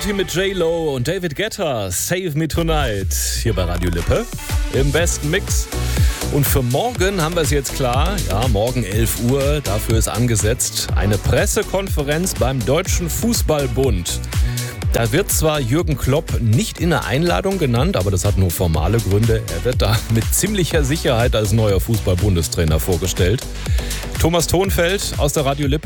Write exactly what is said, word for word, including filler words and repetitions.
Beauty mit J-Lo und David Guetta, Save Me Tonight, hier bei Radio Lippe, im besten Mix. Und für morgen haben wir es jetzt klar, ja, morgen elf Uhr, dafür ist angesetzt eine Pressekonferenz beim Deutschen Fußballbund. Da wird zwar Jürgen Klopp nicht in der Einladung genannt, aber das hat nur formale Gründe. Er wird da mit ziemlicher Sicherheit als neuer Fußball-Bundestrainer vorgestellt. Thomas Thonfeld aus der Radio Lippe